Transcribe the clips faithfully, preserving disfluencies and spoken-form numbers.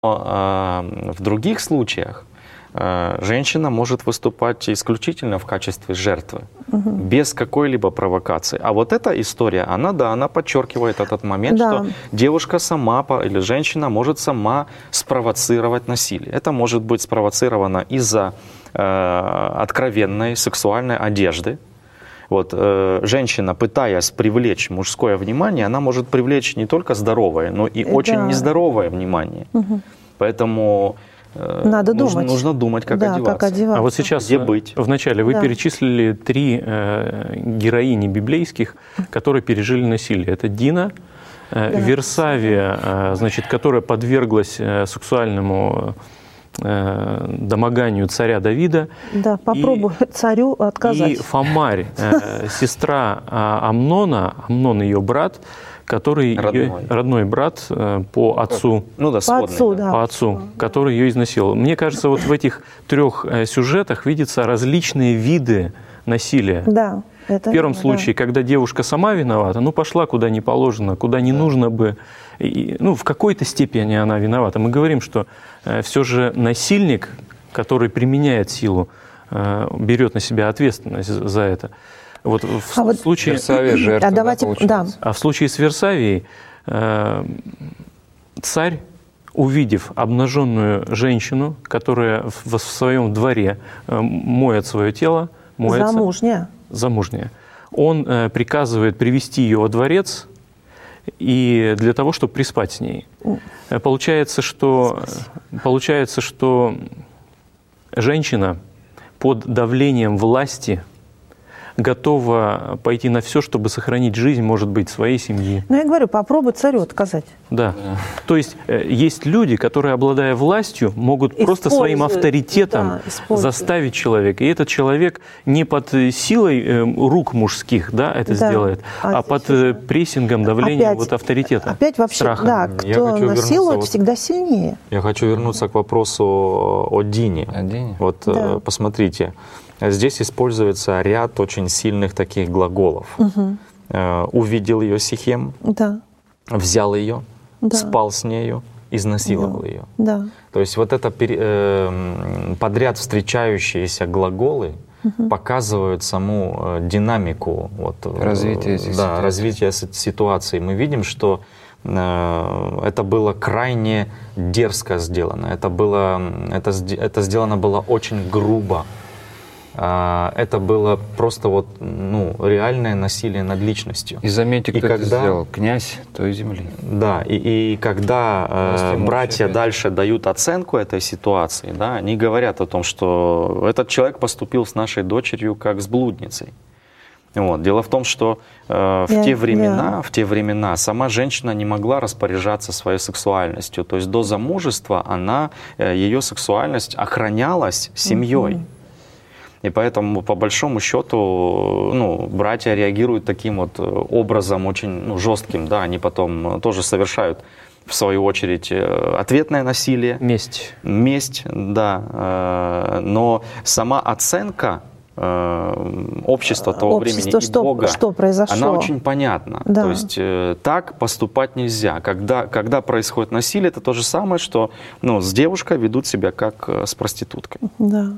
В других случаях женщина может выступать исключительно в качестве жертвы, угу. без какой-либо провокации. А вот эта история, она, да, она подчеркивает этот момент, да. что девушка сама или женщина может сама спровоцировать насилие. Это может быть спровоцировано из-за э, откровенной сексуальной одежды. Вот, э, женщина, пытаясь привлечь мужское внимание, она может привлечь не только здоровое, но и, и очень да. нездоровое внимание. Угу. Поэтому э, Надо нужно, думать. нужно думать, как, да, одеваться. как одеваться. А вот сейчас где быть? Вначале вы да. перечислили три э, героини библейских, которые пережили насилие. Это Дина, э, да. Версавия, э, значит, которая подверглась э, сексуальному домоганию царя Давида. Да, попробуй и, царю отказать. И Фомарь, э, сестра Амнона, Амнон ее брат, который родной, ее, родной брат э, по отцу, ну, да, по отцу, да. по отцу, который ее изнасиловал. Мне кажется, вот в этих трех э, сюжетах видятся различные виды насилия. Да. Это, в первом да. случае, когда девушка сама виновата, ну пошла куда не положено, куда не да. нужно бы, и, ну в какой-то степени она виновата. Мы говорим, что э, все же насильник, который применяет силу, э, берет на себя ответственность за это. Вот в а случае вот, жертва, а, давайте, да, а в случае с Версавией э, царь, увидев обнаженную женщину, которая в, в своем дворе э, моет свое тело, моется, замужняя. замужняя. Он э, приказывает привести ее во дворец и для того, чтобы приспать с ней. Э, получается, что, получается, что женщина под давлением власти готова пойти на все, чтобы сохранить жизнь, может быть, своей семьи. Ну, я говорю, попробуй царю отказать. Да. да. То есть э, есть люди, которые, обладая властью, могут используют, просто своим авторитетом да, заставить человека. И этот человек не под силой э, рук мужских да, это да. сделает, а, а под э, прессингом, давлением опять, вот авторитета. Опять вообще, страхом. да, кто насилует, вот, всегда сильнее. Я хочу вернуться к вопросу о Дине. О Дине? Вот да. посмотрите. Здесь используется ряд очень сильных таких глаголов. Угу. Э, увидел ее Сихем, да. взял ее, да. спал с нею, изнасиловал да. ее. Да. То есть вот это э, подряд встречающиеся глаголы угу. показывают саму э, динамику вот, развития, э, да, развития ситуации. Мы видим, что э, это было крайне дерзко сделано. Это, было, это, это сделано было очень грубо. Это было просто вот, ну, реальное насилие над личностью. И заметьте, кто и это когда, сделал? Князь той земли. Да, и, и когда э, братья опять. дальше дают оценку этой ситуации, да, они говорят о том, что этот человек поступил с нашей дочерью как с блудницей. Вот. Дело в том, что э, в, yeah, те времена, yeah. в те времена сама женщина не могла распоряжаться своей сексуальностью. То есть до замужества она, э, ее сексуальность охранялась семьей. Mm-hmm. И поэтому, по большому счету, ну, братья реагируют таким вот образом, очень ну, жестким. Да, они потом тоже совершают, в свою очередь, ответное насилие. Месть. Месть, да. Но сама оценка общества того Общество, времени что, и Бога, что произошло. она очень понятна. Да. То есть так поступать нельзя. Когда, когда происходит насилие, это то же самое, что ну, с девушкой ведут себя как с проституткой. Да.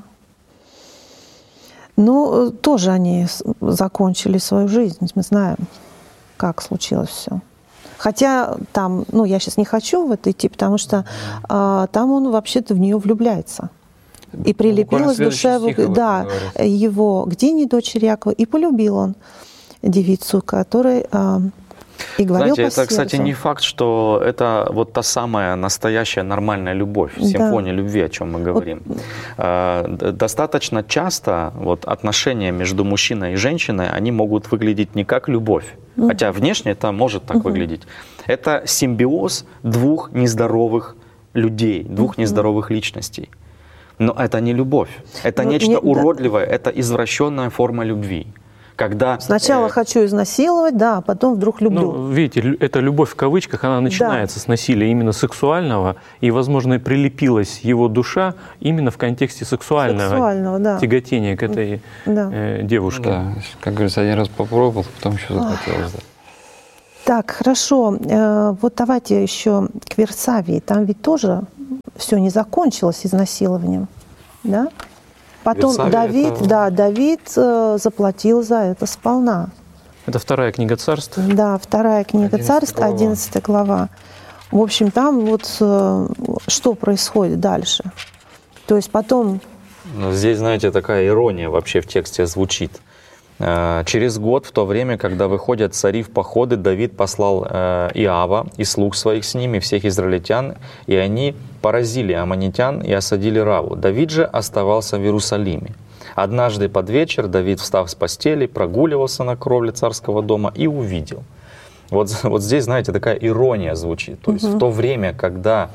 Ну, тоже они закончили свою жизнь. Мы знаем, как случилось все. Хотя там, ну, я сейчас не хочу в это идти, потому что а, там он вообще-то в нее влюбляется. И прилепилась душа да, его к Дине, дочери Якова, и полюбил он девицу, которой а, и говорил. Знаете, это, кстати, не факт, что это вот та самая настоящая нормальная любовь, симфония да. любви, о чем мы говорим. Вот. Достаточно часто вот, отношения между мужчиной и женщиной, они могут выглядеть не как любовь, угу. хотя внешне это может так угу. выглядеть. Это симбиоз двух нездоровых людей, двух угу. нездоровых личностей. Но это не любовь, это ну, нечто не, уродливое, да. это извращенная форма любви. Когда, Сначала э... хочу изнасиловать, да, а потом вдруг люблю. Ну, видите, эта любовь в кавычках, она начинается да. с насилия именно сексуального, и, возможно, прилепилась его душа именно в контексте сексуального, сексуального да. тяготения к этой да. э, девушке. Да, как говорится, один раз попробовал, потом еще захотелось. Да. Так, хорошо. Э, вот давайте еще к Версавии. Там ведь тоже все не закончилось изнасилованием. Да? Потом Версавия Давид, это... да, Давид э, заплатил за это сполна. Это вторая книга Царств? Да, вторая книга Царств, одиннадцатая глава. В общем, там вот э, что происходит дальше. То есть потом... Здесь, знаете, такая ирония вообще в тексте звучит. Через год, в то время, когда выходят цари в походы, Давид послал Иава и слуг своих с ними, всех израильтян, и они поразили аммонитян и осадили Раву. Давид же оставался в Иерусалиме. Однажды под вечер Давид, встав с постели, прогуливался на кровле царского дома и увидел. Вот, вот здесь, знаете, такая ирония звучит. То есть угу. в то время, когда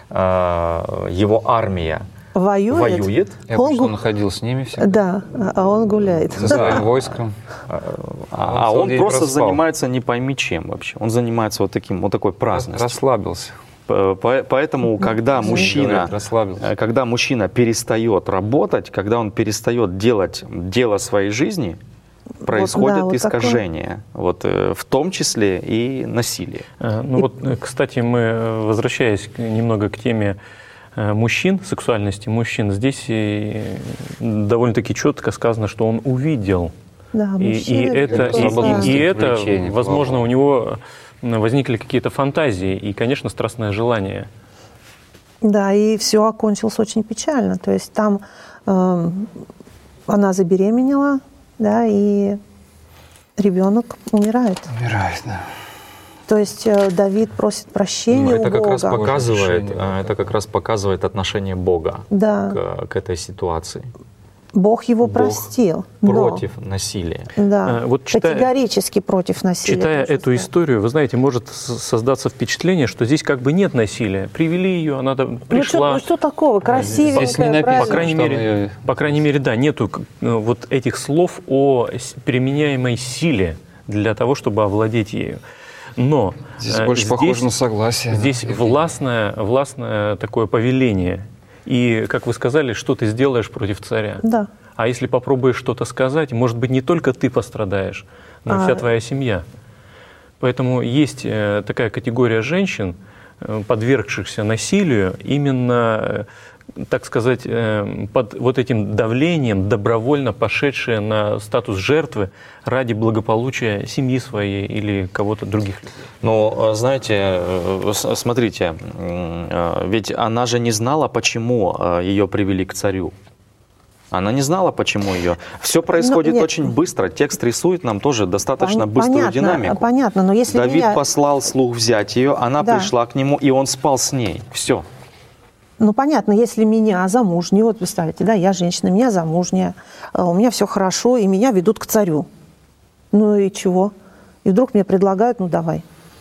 э, его армия Воюет, воюет. Я он, он ходил с ними всегда. Да, а он гуляет. За своим войском. А, а он, он просто проспал. Занимается не пойми чем вообще. Он занимается вот таким, вот такой праздностью. Расслабился. Поэтому, когда мужчина, говорят, когда мужчина перестает работать, когда он перестает делать дело своей жизни, происходит вот, да, искажение, вот, в том числе и насилие. Ну и... вот, кстати, мы, возвращаясь немного к теме мужчин, сексуальности мужчин, здесь довольно-таки четко сказано, что он увидел. Да, и, и это, и, и это возможно, у него возникли какие-то фантазии и, конечно, страстное желание. Да, и все окончилось очень печально. То есть там э, она забеременела, да, и ребенок умирает. Умирает, да. То есть Давид просит прощения это у как Бога. Раз показывает, это как раз показывает отношение Бога да. к, к этой ситуации. Бог его Бог простил. Против но, насилия. Да, вот читая, категорически против насилия. Читая эту сказать. историю, вы знаете, может создаться впечатление, что здесь как бы нет насилия. Привели ее, она пришла. Ну что, ну, что такого? Красивенькая, здесь не написано, по крайней мере, ее... по крайней мере, да, нету вот этих слов о применяемой силе для того, чтобы овладеть ею. Но здесь больше здесь, похоже на согласие. Здесь властное, властное такое повеление. И, как вы сказали, что ты сделаешь против царя. Да. А если попробуешь что-то сказать, может быть, не только ты пострадаешь, но и а... вся твоя семья. Поэтому есть такая категория женщин, подвергшихся насилию, именно, так сказать, под вот этим давлением, добровольно пошедшие на статус жертвы ради благополучия семьи своей или кого-то других людей. Ну, знаете, смотрите, ведь она же не знала, почему ее привели к царю. Она не знала, почему ее. Все происходит но, очень быстро. Текст рисует нам тоже достаточно Пон- быструю понятно, динамику. Понятно, но если Давид меня... послал слуг взять ее, она да. пришла к нему, и он спал с ней. Все. Ну, понятно, если меня замужнюю, вот представьте, да, я женщина, меня замужняя, у меня все хорошо, и меня ведут к царю. Ну и чего? И вдруг мне предлагают, ну давай.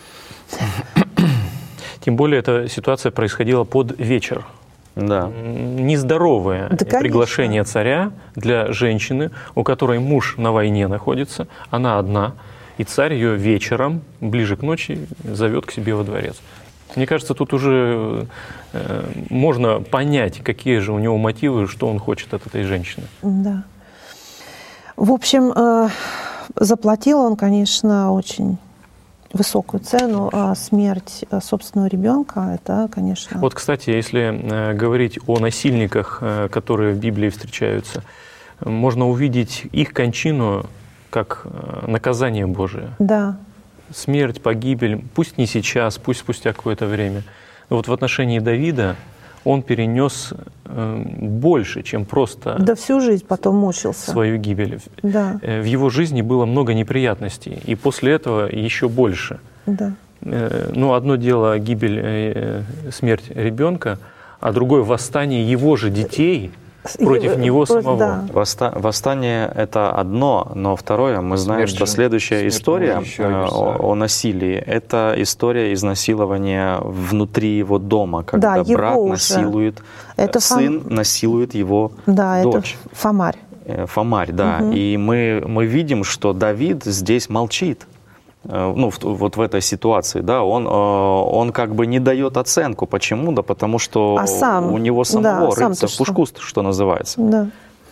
Тем более эта ситуация происходила под вечер. Да. Нездоровое да, приглашение царя для женщины, у которой муж на войне находится, она одна, и царь ее вечером, ближе к ночи, зовет к себе во дворец. Мне кажется, тут уже э, можно понять, какие же у него мотивы, что он хочет от этой женщины. Да. В общем, э, заплатил он, конечно, очень высокую цену, а смерть собственного ребенка, это, конечно... Вот, кстати, если э, говорить о насильниках, э, которые в Библии встречаются, можно увидеть их кончину как э, наказание Божие. Да. Смерть, погибель, пусть не сейчас, пусть спустя какое-то время. Но вот в отношении Давида он перенес э, больше, чем просто да всю жизнь потом мучился. Свою гибель. Да. В его жизни было много неприятностей, и после этого еще больше. Да. Э, ну, одно дело гибель, э, смерть ребенка, а другое восстание его же детей против его, него просто, самого. Да. Восста- восстание — это одно, но второе, мы знаем, смерть, что следующая история о, о насилии — это история изнасилования внутри его дома, когда да, брат уже. насилует, это сын фом... насилует его да, дочь. Это Фомарь. Фомарь, да. Угу. И мы, мы видим, что Давид здесь молчит. Ну, в, вот в этой ситуации, да, он, он как бы не дает оценку. Почему? Да потому что а сам, у него самого да, рыльца в пушку, что? что называется. Да.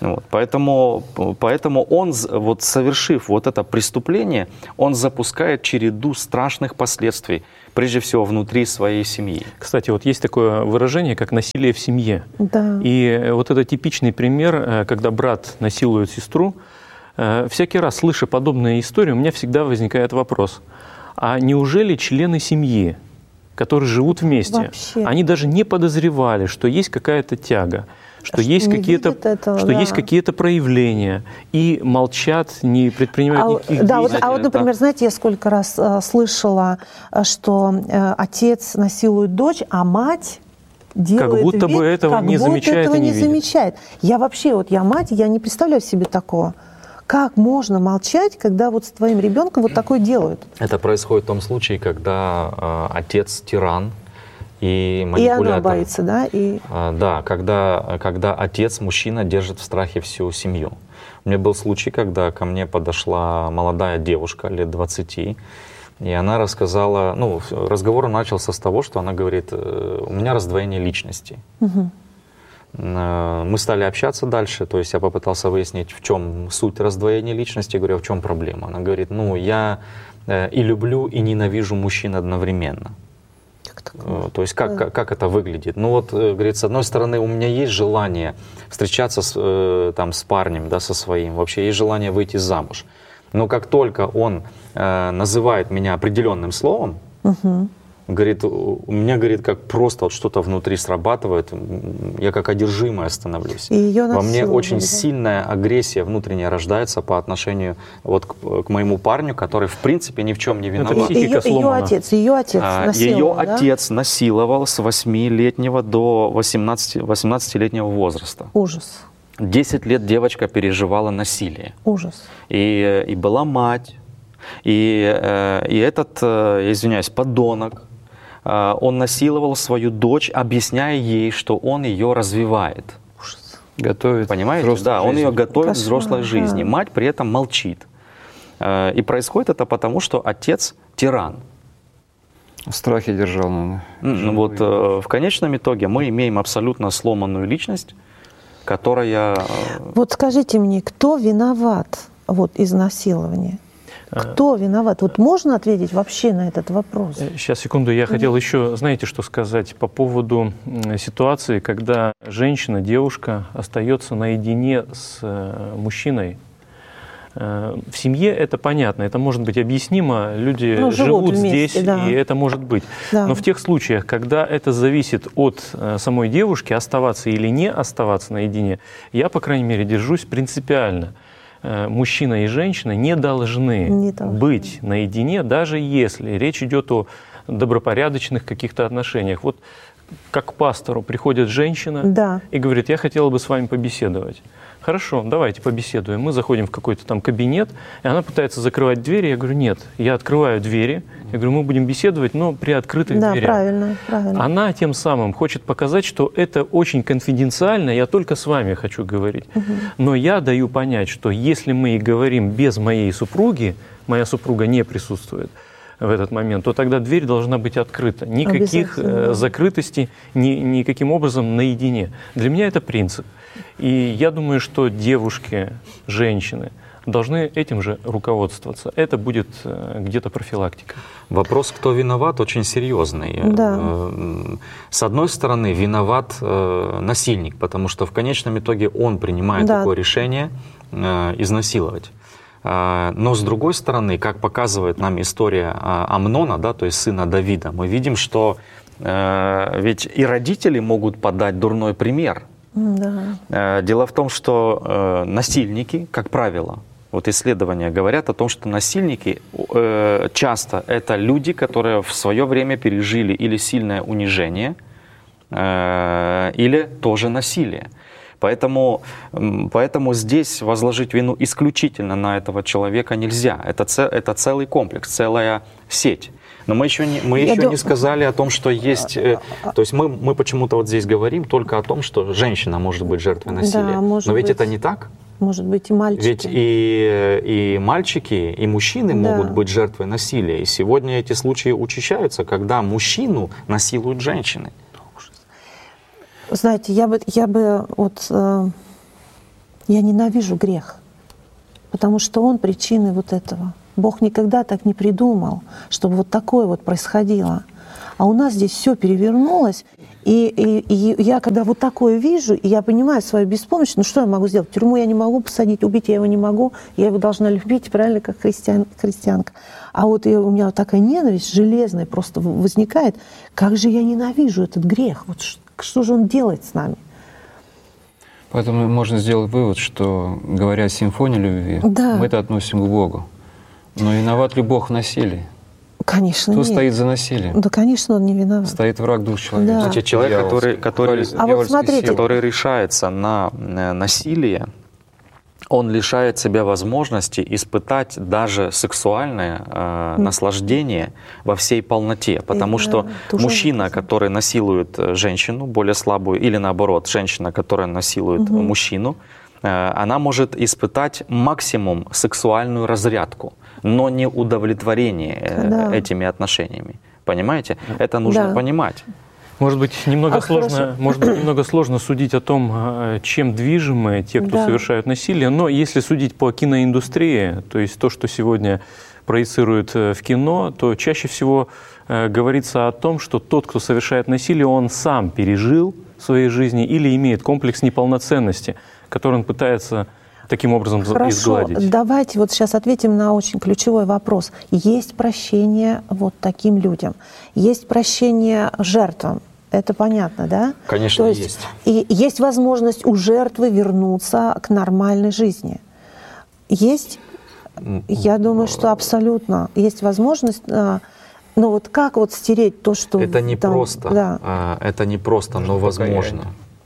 Вот, поэтому, поэтому он, вот, совершив вот это преступление, он запускает череду страшных последствий, прежде всего внутри своей семьи. Кстати, вот есть такое выражение, как насилие в семье. Да. И вот это типичный пример, когда брат насилует сестру. Всякий раз, слыша подобные истории, у меня всегда возникает вопрос: а неужели члены семьи, которые живут вместе, вообще, они даже не подозревали, что есть какая-то тяга, что, что есть какие-то, этого, что да. есть какие-то проявления, и молчат, не предпринимают а, никаких да, действий? Вот, а вот, например, это... знаете, я сколько раз э, слышала, что э, отец насилует дочь, а мать делает как будто вид, бы этого как не будто замечает этого и не не видит. замечает. Я вообще, вот я мать, я не представляю себе такого. Как можно молчать, когда вот с твоим ребенком вот такое делают? Это происходит в том случае, когда э, отец тиран и манипулятор. И она боится, да? И... Э, да, когда, когда отец, мужчина, держит в страхе всю семью. У меня был случай, когда ко мне подошла молодая девушка лет двадцати, и она рассказала, ну, разговор начался с того, что она говорит: у меня раздвоение личности. Угу. Мы стали общаться дальше, то есть я попытался выяснить, в чем суть раздвоения личности, говорю, а в чем проблема. Она говорит: ну, я и люблю, и ненавижу мужчин одновременно. Как такое? То есть как, как, как это выглядит? Ну вот, говорит, с одной стороны, у меня есть желание встречаться с, там, с парнем, да, со своим, вообще есть желание выйти замуж. Но как только он э, называет меня определенным словом, Угу. говорит, у меня, говорит, как просто вот что-то внутри срабатывает, я как одержимая становлюсь. И ее Во мне насиловали, очень да? сильная агрессия внутренняя рождается по отношению вот к, к моему парню, который в принципе ни в чем не виноват. Это психика Ее, ее сломана. отец, ее отец А, насиловал, Ее да? отец насиловал с восьмилетнего до восемнадцати, восемнадцатилетнего возраста. Ужас, десять лет девочка переживала насилие. ужас. И, и была мать, и, э, и этот, э, извиняюсь, подонок, э, он насиловал свою дочь, объясняя ей, что он ее развивает. Готовит. Понимаете? взрослую Да, он жизнь. ее готовит к Кошмар, взрослой жизни. да. Мать при этом молчит. Э, И происходит это потому, что отец тиран. В страхе держал, наверное. Ну, вот, э, в конечном итоге мы имеем абсолютно сломанную личность, которая... э, Вот скажите мне, кто виноват вот, изнасилования? Кто виноват? Вот можно ответить вообще на этот вопрос? Сейчас, секунду, я хотел еще, знаете, что сказать по поводу м, ситуации, когда женщина, девушка остается наедине с э, мужчиной. Э, В семье это понятно, это может быть объяснимо, люди Ну, живут живут вместе, здесь, да. и это может быть. Да. Но в тех случаях, когда это зависит от э, самой девушки, оставаться или не оставаться наедине, я, по крайней мере, держусь принципиально. Э, Мужчина и женщина не должны, Не должны. быть наедине, даже если речь идет о добропорядочных каких-то отношениях. Вот как к пастору приходит женщина Да. и говорит: я хотела бы с вами побеседовать. Хорошо, давайте побеседуем. Мы заходим в какой-то там кабинет, и она пытается закрывать двери. Я говорю: нет, я открываю двери. Я говорю: мы будем беседовать, но при открытых Да, дверях. правильно, правильно. Она тем самым хочет показать, что это очень конфиденциально, я только с вами хочу говорить. Но я даю понять, что если мы и говорим без моей супруги, моя супруга не присутствует в этот момент, то тогда дверь должна быть открыта. Никаких Обязательно, э, да. закрытостей, ни, никаким образом наедине. Для меня это принцип. И я думаю, что девушки, женщины должны этим же руководствоваться. Это будет э, где-то профилактика. Вопрос, кто виноват, очень серьезный. Да. Э, С одной стороны, виноват э, насильник, потому что в конечном итоге он принимает Да. такое решение э, изнасиловать. Э, Но с другой стороны, как показывает нам история э, Амнона, да, то есть сына Давида, мы видим, что э, ведь и родители могут подать дурной пример. Да. Э, Дело в том, что э, насильники, как правило, вот исследования говорят о том, что насильники э, часто это люди, которые в свое время пережили или сильное унижение, э, или тоже насилие. Поэтому, м, поэтому здесь возложить вину исключительно на этого человека нельзя. Это, це, это целый комплекс, целая сеть. Но мы еще не, мы Я еще дум- не сказали о том, что есть... э, то есть мы, мы почему-то вот здесь говорим только о том, что женщина может быть жертвой насилия. может Но ведь быть. это не так. Может быть, и мальчики. Ведь и, и мальчики, и мужчины Да. могут быть жертвой насилия. И сегодня эти случаи учащаются, когда мужчину насилуют женщины. Знаете, я бы, я бы вот э, Я ненавижу грех, потому что он причиной вот этого. Бог никогда так не придумал, чтобы вот такое вот происходило. А у нас здесь все перевернулось, и, и, и я когда вот такое вижу, и я понимаю свою беспомощность, ну что я могу сделать? В тюрьму я не могу посадить, убить я его не могу, я его должна любить, правильно, как христиан, христианка. А вот я, у меня вот такая ненависть железная просто возникает. Как же я ненавижу этот грех? Вот что, что же он делает с нами? Поэтому можно сделать вывод, что, говоря о симфонии любви, да. мы это относим к Богу. Но виноват ли Бог в насилии? Конечно, Кто нет. стоит за насилием? Да, конечно, он не виноват. Стоит враг душ человека. Да. Знаете, человек, Дьявол. который, который, А вот смотрите. который решается на насилие, он лишает себя возможности испытать даже сексуальное э, наслаждение во всей полноте. Потому Это что тоже мужчина, ужасно. который насилует женщину, более слабую, или наоборот, женщина, которая насилует Угу. мужчину, э, она может испытать максимум сексуальную разрядку, но не удовлетворение э, Да. этими отношениями. Понимаете? Это нужно Да. понимать. Может быть, немного А, сложно, хорошо. может быть, немного сложно судить о том, э, чем движимы те, кто Да. совершают насилие, но если судить по киноиндустрии, то есть то, что сегодня проецируют э, в кино, то чаще всего э, говорится о том, что тот, кто совершает насилие, он сам пережил в своей жизни или имеет комплекс неполноценности, который он пытается таким образом Хорошо, изгладить. давайте вот сейчас ответим на очень ключевой вопрос. Есть прощение вот таким людям, есть прощение жертвам. Это понятно, да? Конечно, То есть, есть. И есть возможность у жертвы вернуться к нормальной жизни. Есть, я думаю, что абсолютно есть возможность. а, Но вот как вот стереть то, что... Это не там, просто, да. а, это не просто, но возможно.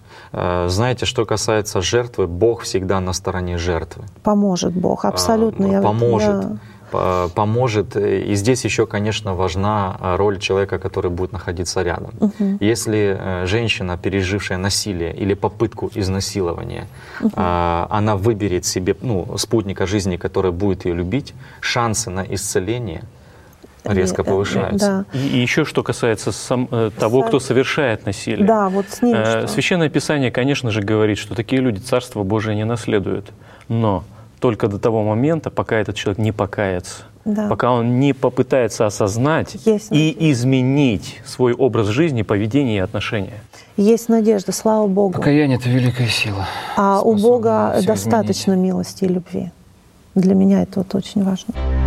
А, Знаете, что касается жертвы, Бог всегда на стороне жертвы. Поможет Бог, абсолютно. А, я- Поможет. да. По- Поможет. И здесь еще, конечно, важна роль человека, который будет находиться рядом. Мгм. Если э, женщина, пережившая насилие или попытку изнасилования, а, она выберет себе ну, спутника жизни, который будет ее любить, шансы на исцеление резко Э, э, повышаются. Да. И, и еще что касается сам, э, того, кто совершает насилие. Да, вот с ними Э, что? Священное Писание, конечно же, говорит, что такие люди Царство Божие не наследуют. Но только до того момента, пока этот человек не покается, Да. пока он не попытается осознать Есть и надежда. изменить свой образ жизни, поведение и отношения. Есть надежда, слава Богу. Покаяние — это великая сила. А у способная Бога всё достаточно изменить. милости и любви. Для меня это вот очень важно.